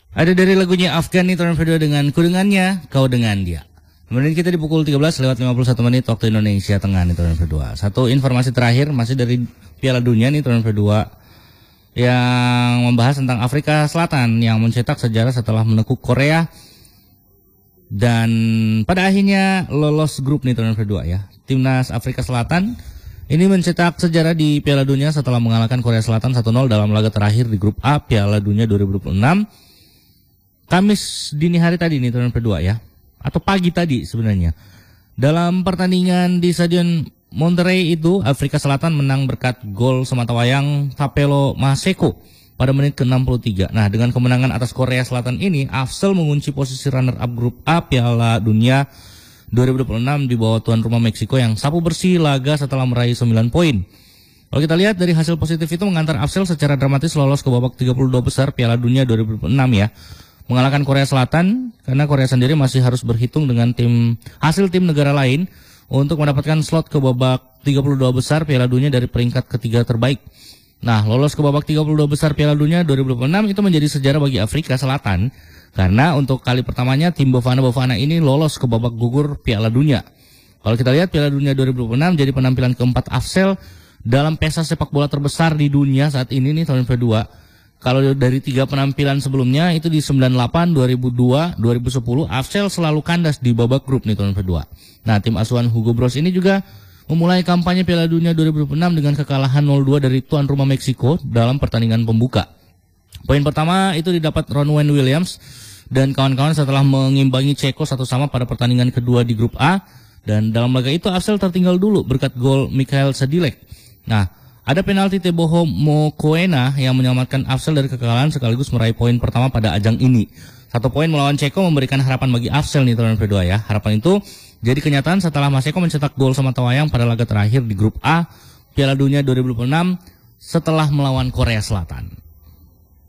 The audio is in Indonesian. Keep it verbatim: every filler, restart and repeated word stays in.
Ada dari lagunya Afgan nih turn kedua dengan Kudengannya Kau Dengan Dia. Kemudian kita di pukul tiga belas lewat lima puluh satu menit waktu Indonesia Tengah nih turn kedua. Satu informasi terakhir masih dari Piala Dunia nih turn kedua yang membahas tentang Afrika Selatan yang mencetak sejarah setelah menekuk Korea dan pada akhirnya lolos grup nih turn kedua ya. Timnas Afrika Selatan ini mencetak sejarah di Piala Dunia setelah mengalahkan Korea Selatan satu nol dalam laga terakhir di grup A Piala Dunia dua ribu dua puluh enam. Kamis dini hari tadi nih turn kedua ya, atau pagi tadi sebenarnya. Dalam pertandingan di Stadion Monterrey itu, Afrika Selatan menang berkat gol sematawayang Tapelo Maseko pada menit ke enam puluh tiga. Nah, dengan kemenangan atas Korea Selatan ini, Afsel mengunci posisi runner-up grup A Piala Dunia dua ribu dua puluh enam di bawah tuan rumah Meksiko yang sapu bersih laga setelah meraih sembilan poin. Kalau kita lihat dari hasil positif itu mengantar Afsel secara dramatis lolos ke babak tiga puluh dua besar Piala Dunia dua ribu dua puluh enam ya. Mengalahkan Korea Selatan karena Korea sendiri masih harus berhitung dengan tim hasil tim negara lain untuk mendapatkan slot ke babak tiga puluh dua besar Piala Dunia dari peringkat ketiga terbaik. Nah, lolos ke babak tiga puluh dua besar Piala Dunia dua ribu dua puluh enam itu menjadi sejarah bagi Afrika Selatan karena untuk kali pertamanya tim Bafana-Bafana ini lolos ke babak gugur Piala Dunia. Kalau kita lihat Piala Dunia dua ribu dua puluh enam jadi penampilan keempat Afsel dalam pesta sepak bola terbesar di dunia saat ini nih tahun kedua. Kalau dari tiga penampilan sebelumnya itu di sembilan puluh delapan, dua ribu dua, dua ribu sepuluh, Afsel selalu kandas di babak grup nih tahun kedua. Nah, tim asuhan Hugo Bros ini juga memulai kampanye Piala Dunia dua ribu dua puluh enam dengan kekalahan nol dua dari tuan rumah Meksiko dalam pertandingan pembuka. Poin pertama itu didapat Ronwen Williams dan kawan-kawan setelah mengimbangi Ceko satu sama pada pertandingan kedua di grup A. Dan dalam laga itu Afsel tertinggal dulu berkat gol Mikhail Sedilek. Nah, ada penalti Teboho Mokoena yang menyelamatkan Afsel dari kekalahan sekaligus meraih poin pertama pada ajang ini. Satu poin melawan Ceko memberikan harapan bagi Afsel nih tahun kedua ya. Harapan itu jadi kenyataan setelah Maseko mencetak gol sematawayang pada laga terakhir di grup A Piala Dunia dua ribu dua puluh enam setelah melawan Korea Selatan.